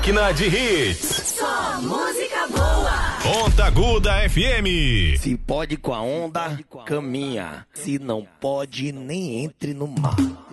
Máquina de Hits. Só música boa. Ponta Aguda FM. Se pode com a onda, caminha. Se não pode, nem entre no mar.